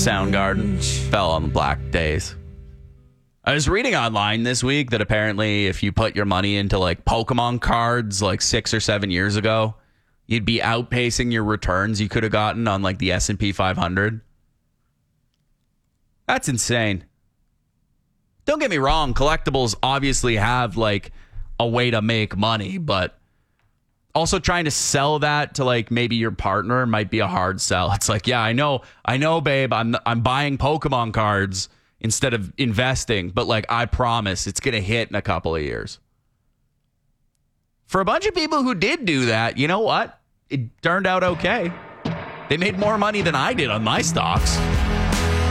Soundgarden fell on the Black Days. I was reading online this week that apparently if you put your money into like Pokemon cards like 6 or 7 years ago, you'd be outpacing your returns you could have gotten on like the S&P 500. That's insane. Don't get me wrong, collectibles obviously have like a way to make money, but also trying to sell that to like maybe your partner might be a hard sell. It's like, yeah, I know, babe, I'm buying Pokemon cards instead of investing, but like I promise it's going to hit in a couple of years. For a bunch of people who did do that, you know what? It turned out okay. They made more money than I did on my stocks.